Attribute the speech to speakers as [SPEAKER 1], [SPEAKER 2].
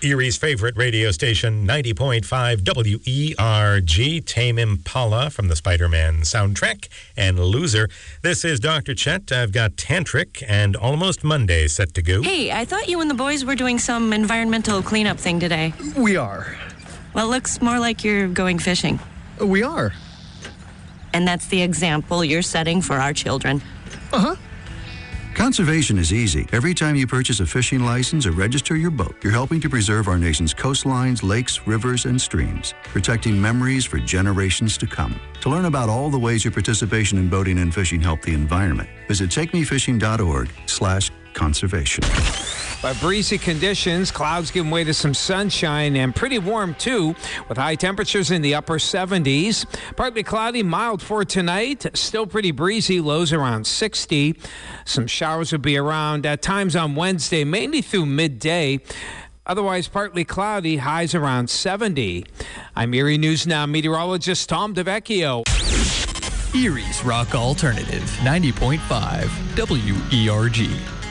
[SPEAKER 1] Erie's favorite radio station, 90.5 WERG, Tame Impala from the Spider-Man soundtrack, and Loser. This is Dr. Chet. I've got Tantric and Almost Monday set to go.
[SPEAKER 2] Hey, I thought you and the boys were doing some environmental cleanup thing today.
[SPEAKER 3] We are.
[SPEAKER 2] Well, it looks more like you're going fishing.
[SPEAKER 3] We are.
[SPEAKER 2] And that's the example you're setting for our children.
[SPEAKER 3] Uh-huh.
[SPEAKER 4] Conservation is easy. Every time you purchase a fishing license or register your boat, you're helping to preserve our nation's coastlines, lakes, rivers, and streams, protecting memories for generations to come. To learn about all the ways your participation in boating and fishing help the environment, visit takemefishing.org/conservation.
[SPEAKER 5] By breezy conditions, clouds giving way to some sunshine and pretty warm too, with high temperatures in the upper 70s. Partly cloudy, mild for tonight. Still pretty breezy, lows around 60. Some showers will be around at times on Wednesday, mainly through midday. Otherwise, partly cloudy, highs around 70. I'm Erie News Now meteorologist Tom DeVecchio.
[SPEAKER 6] Erie's Rock Alternative, 90.5 WERG.